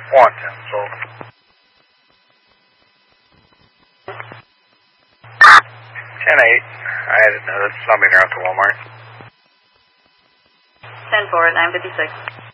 1, 10, sold. 10-8. I had somebody near out to Walmart. 10-4 at 956.